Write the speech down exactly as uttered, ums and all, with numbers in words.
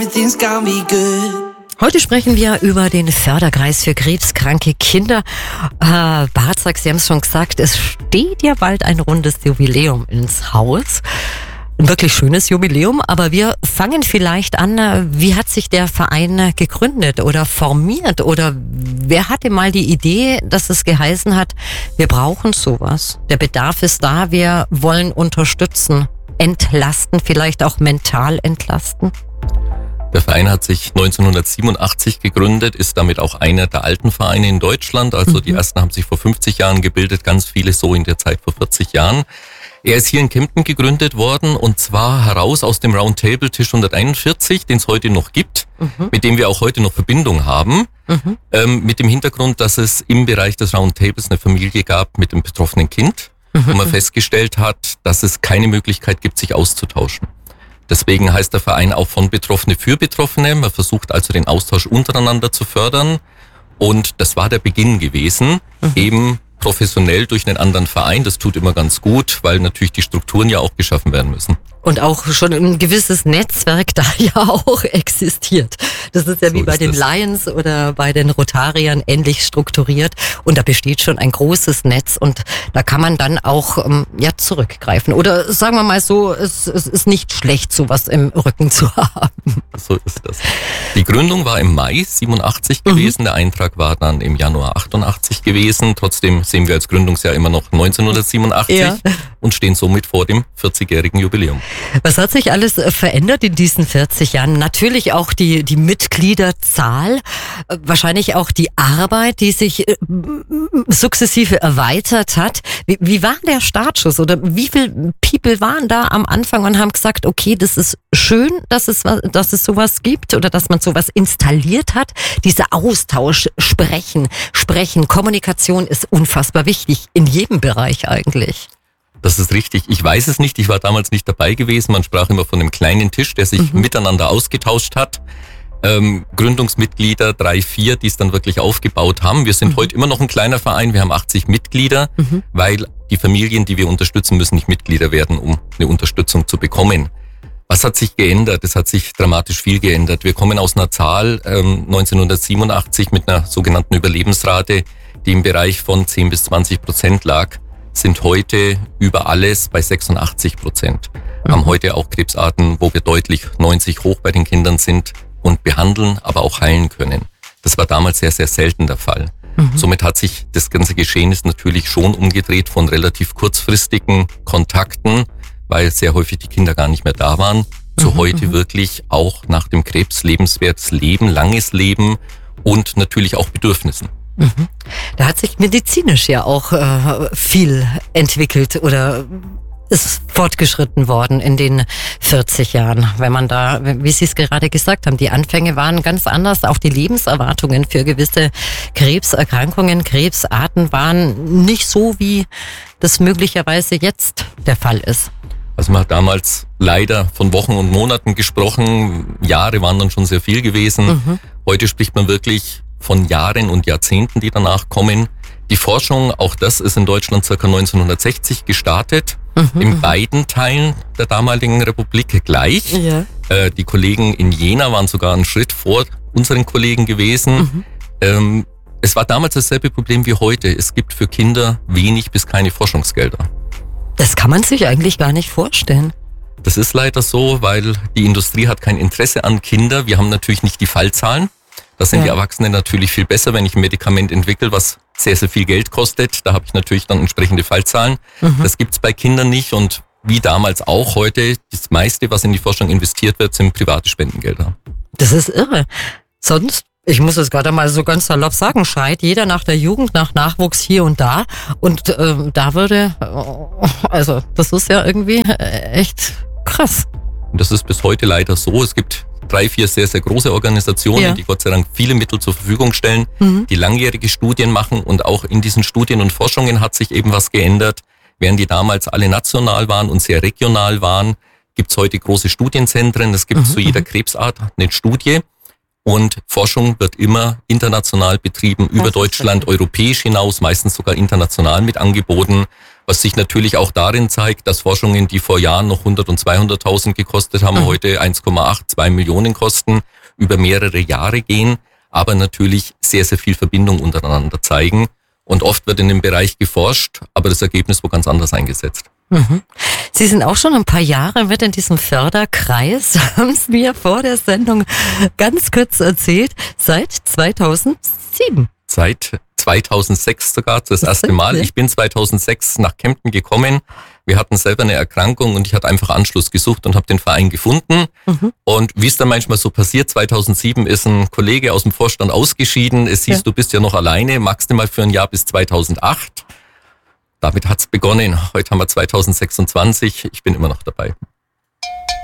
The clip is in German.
Heute sprechen wir über den Förderkreis für krebskranke Kinder. Herr Barzak, Sie haben es schon gesagt, es steht ja bald ein rundes Jubiläum ins Haus. Ein wirklich schönes Jubiläum, aber wir fangen vielleicht an, wie hat sich der Verein gegründet oder formiert oder wer hatte mal die Idee, dass es geheißen hat, wir brauchen sowas, der Bedarf ist da, wir wollen unterstützen, entlasten, vielleicht auch mental entlasten? Der Verein hat sich neunzehnhundertsiebenundachtzig gegründet, ist damit auch einer der alten Vereine in Deutschland. Also mhm. die ersten haben sich vor fünfzig Jahren gebildet, ganz viele so in der Zeit vor vierzig Jahren. Er ist hier in Kempten gegründet worden und zwar heraus aus dem Roundtable Tisch hunderteinundvierzig, den es heute noch gibt, mhm. mit dem wir auch heute noch Verbindung haben. Mhm. Ähm, mit dem Hintergrund, dass es im Bereich des Roundtables eine Familie gab mit einem betroffenen Kind, mhm. wo man festgestellt hat, dass es keine Möglichkeit gibt, sich auszutauschen. Deswegen heißt der Verein auch von Betroffene für Betroffene. Man versucht also den Austausch untereinander zu fördern. Und das war der Beginn gewesen, mhm. eben professionell durch einen anderen Verein. Das tut immer ganz gut, weil natürlich die Strukturen ja auch geschaffen werden müssen. Und auch schon ein gewisses Netzwerk da ja auch existiert. Das ist ja so wie bei den das. Lions oder bei den Rotariern ähnlich strukturiert. Und da besteht schon ein großes Netz und da kann man dann auch ähm, ja zurückgreifen. Oder sagen wir mal so, es, es ist nicht schlecht, sowas im Rücken zu haben. So ist das. Die Gründung war im Mai siebenundachtzig gewesen. Mhm. Der Eintrag war dann im Januar achtundachtzig gewesen. Trotzdem sehen wir als Gründungsjahr immer noch neunzehnhundertsiebenundachtzig ja. und stehen somit vor dem vierzigjährigen Jubiläum. Was hat sich alles verändert in diesen vierzig Jahren? Natürlich auch die, die Mitgliederzahl, wahrscheinlich auch die Arbeit, die sich sukzessive erweitert hat. Wie, wie war der Startschuss oder wie viele People waren da am Anfang und haben gesagt, okay, das ist schön, dass es, dass es sowas gibt oder dass man sowas installiert hat. Dieser Austausch, Sprechen, Sprechen, Kommunikation ist unfassbar wichtig in jedem Bereich eigentlich. Das ist richtig. Ich weiß es nicht. Ich war damals nicht dabei gewesen. Man sprach immer von einem kleinen Tisch, der sich mhm. miteinander ausgetauscht hat. Ähm, Gründungsmitglieder, drei, vier, die es dann wirklich aufgebaut haben. Wir sind mhm. heute immer noch ein kleiner Verein. Wir haben achtzig Mitglieder, mhm. weil die Familien, die wir unterstützen, müssen nicht Mitglieder werden, um eine Unterstützung zu bekommen. Was hat sich geändert? Es hat sich dramatisch viel geändert. Wir kommen aus einer Zahl ähm, neunzehnhundertsiebenundachtzig mit einer sogenannten Überlebensrate, die im Bereich von zehn bis zwanzig Prozent lag. Sind heute über alles bei sechsundachtzig Prozent. Mhm. Haben heute auch Krebsarten, wo wir deutlich neunzig hoch bei den Kindern sind und behandeln, aber auch heilen können. Das war damals sehr, sehr selten der Fall. Mhm. Somit hat sich das ganze Geschehen ist natürlich schon umgedreht von relativ kurzfristigen Kontakten, weil sehr häufig die Kinder gar nicht mehr da waren, zu mhm. heute wirklich auch nach dem Krebs lebenswertes Leben, langes Leben und natürlich auch Bedürfnissen. Mhm. Da hat sich medizinisch ja auch äh, viel entwickelt oder ist fortgeschritten worden in den vierzig Jahren. Wenn man da, wie Sie es gerade gesagt haben, die Anfänge waren ganz anders. Auch die Lebenserwartungen für gewisse Krebserkrankungen, Krebsarten waren nicht so, wie das möglicherweise jetzt der Fall ist. Also man hat damals leider von Wochen und Monaten gesprochen. Jahre waren dann schon sehr viel gewesen. Mhm. Heute spricht man wirklich von Jahren und Jahrzehnten, die danach kommen. Die Forschung, auch das ist in Deutschland circa neunzehnhundertsechzig gestartet, mhm, in beiden Teilen der damaligen Republik gleich. Ja. Äh, die Kollegen in Jena waren sogar einen Schritt vor unseren Kollegen gewesen. Mhm. Ähm, es war damals dasselbe Problem wie heute. Es gibt für Kinder wenig bis keine Forschungsgelder. Das kann man sich eigentlich gar nicht vorstellen. Das ist leider so, weil die Industrie hat kein Interesse an Kinder. Wir haben natürlich nicht die Fallzahlen. Da sind ja. die Erwachsenen natürlich viel besser, wenn ich ein Medikament entwickle, was sehr, sehr viel Geld kostet. Da habe ich natürlich dann entsprechende Fallzahlen. Mhm. Das gibt's bei Kindern nicht und wie damals auch heute, das meiste, was in die Forschung investiert wird, sind private Spendengelder. Das ist irre. Sonst, ich muss es gerade mal so ganz salopp sagen, schreit jeder nach der Jugend, nach Nachwuchs hier und da. Und äh, da würde, also das ist ja irgendwie echt krass. Und das ist bis heute leider so. Es gibt drei, vier sehr, sehr große Organisationen, ja. die Gott sei Dank viele Mittel zur Verfügung stellen, mhm. die langjährige Studien machen und auch in diesen Studien und Forschungen hat sich eben was geändert. Während die damals alle national waren und sehr regional waren, gibt es heute große Studienzentren. Es gibt mhm. zu jeder Krebsart eine Studie und Forschung wird immer international betrieben, über Deutschland, europäisch hinaus, meistens sogar international mit angeboten, Was sich natürlich auch darin zeigt, dass Forschungen, die vor Jahren noch hundert und zweihunderttausend gekostet haben, mhm. heute eins Komma acht, zwei Millionen kosten, über mehrere Jahre gehen, aber natürlich sehr, sehr viel Verbindung untereinander zeigen. Und oft wird in dem Bereich geforscht, aber das Ergebnis wird ganz anders eingesetzt. Mhm. Sie sind auch schon ein paar Jahre mit in diesem Förderkreis, haben es mir vor der Sendung ganz kurz erzählt, seit zweitausendsieben. Seit zweitausendsechs sogar das erste Mal. Ich bin zweitausendsechs nach Kempten gekommen. Wir hatten selber eine Erkrankung und ich hatte einfach Anschluss gesucht und habe den Verein gefunden. Mhm. Und wie es dann manchmal so passiert, zweitausendsieben ist ein Kollege aus dem Vorstand ausgeschieden. Es hieß, ja. du bist ja noch alleine, magst du mal für ein Jahr bis zweitausendacht. Damit hat's begonnen. Heute haben wir zweitausendsechsundzwanzig. Ich bin immer noch dabei.